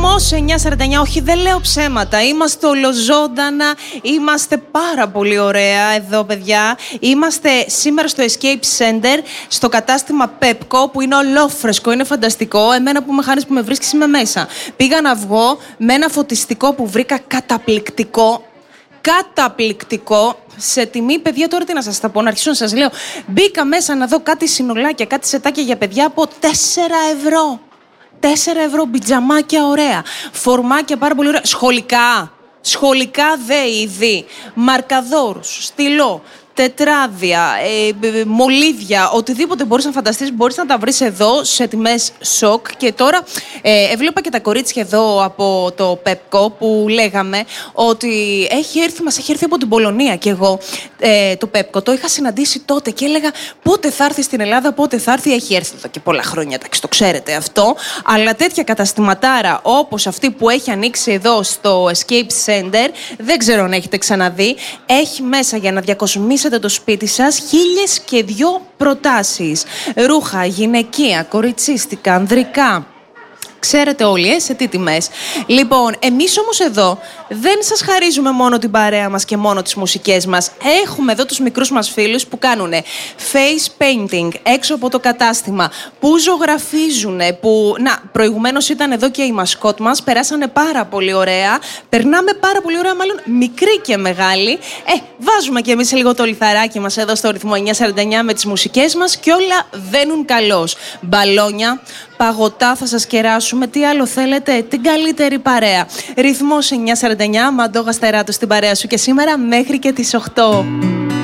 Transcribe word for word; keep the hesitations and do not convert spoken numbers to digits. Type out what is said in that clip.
Ρυθμός εννιά σαράντα εννιά, όχι δεν λέω ψέματα, είμαστε ολοζώντανα, είμαστε πάρα πολύ ωραία εδώ παιδιά. Είμαστε σήμερα στο Escape Center, στο κατάστημα Pepco που είναι ολόφρεσκο, είναι φανταστικό. Εμένα που με χάνεις που με βρίσκεις είμαι μέσα. Πήγα να βγω με ένα φωτιστικό που βρήκα καταπληκτικό. Καταπληκτικό, σε τιμή, παιδιά, τώρα τι να σας τα πω, να αρχίσω να σας λέω. Μπήκα μέσα να δω κάτι συνολάκια, κάτι σετάκια για παιδιά από τέσσερα ευρώ. τέσσερα ευρώ, μπιτζαμάκια ωραία, φορμάκια πάρα πολύ ωραία, σχολικά, σχολικά δε είδη, μαρκαδόρους, στυλό, τετράδια, ε, μολύβια, οτιδήποτε μπορείς να φανταστείς, μπορείς να τα βρεις εδώ σε τιμές σοκ. Και τώρα ε, έβλεπα και τα κορίτσια εδώ από το Pepco που λέγαμε ότι έχει έρθει, μας έχει έρθει από την Πολωνία και εγώ ε, το Pepco το είχα συναντήσει τότε και έλεγα πότε θα έρθει στην Ελλάδα, πότε θα έρθει. Έχει έρθει εδώ και πολλά χρόνια, εντάξει, το ξέρετε αυτό, αλλά τέτοια καταστηματάρα όπως αυτή που έχει ανοίξει εδώ στο Escape Center, δεν ξέρω αν έχετε ξαναδεί, έχει μέσα για να διακοσμήσετε το σπίτι σας χίλιες και δυο προτάσεις. Ρούχα, γυναικεία, κοριτσίστικα, ανδρικά. Ξέρετε όλοι, ε, σε τι τιμές. Λοιπόν, εμείς όμως εδώ δεν σας χαρίζουμε μόνο την παρέα μας και μόνο τις μουσικές μας. Έχουμε εδώ τους μικρούς μας φίλους που κάνουν face painting έξω από το κατάστημα, που ζωγραφίζουν, που... Να, προηγουμένως ήταν εδώ και η μασκότ μας, περάσανε πάρα πολύ ωραία. Περνάμε πάρα πολύ ωραία, μάλλον μικρή και μεγάλη. Ε, βάζουμε κι εμείς λίγο το λιθαράκι μας εδώ στο ρυθμό εννιά σαράντα εννιά με τις μουσικές μας και όλα βαίνουν καλώς. Μπαλόνια, παγωτά θα σας κεράσουμε, τι άλλο θέλετε, την καλύτερη παρέα. Ρυθμός εννιά σαράντα εννιά, Μαντώ Γαστεράτου στην παρέα σου και σήμερα μέχρι και τις οκτώ.